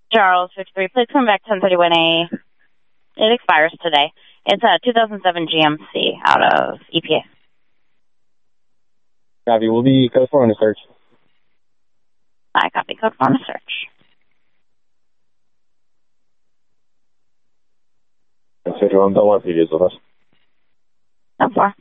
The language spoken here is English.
Charles, 53. Please come back 1031A. It expires today. It's a 2007 GMC out of EPA. Copy. We'll be code 4 on the search. I copy. Code 4 on the search. Schedule 1, don't want PDs with us. Code 4.